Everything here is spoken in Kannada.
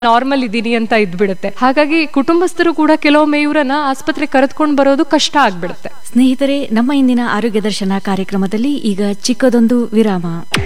ನಾರ್ಮಲ್ ಇದೀನಿ ಅಂತ ಇದ್ಬಿಡುತ್ತೆ. ಹಾಗಾಗಿ ಕುಟುಂಬಸ್ಥರು ಕೂಡ ಕೆಲವೊಮ್ಮೆ ಇವರನ್ನ ಆಸ್ಪತ್ರೆ ಕರೆದುಕೊಂಡು ಬರೋದು ಕಷ್ಟ ಆಗ್ಬಿಡುತ್ತೆ. ಸ್ನೇಹಿತರೆ, ನಮ್ಮ ಇಂದಿನ ಆರೋಗ್ಯ ದರ್ಶನ ಕಾರ್ಯಕ್ರಮದಲ್ಲಿ ಈಗ ಚಿಕ್ಕದೊಂದು ವಿರಾಮ.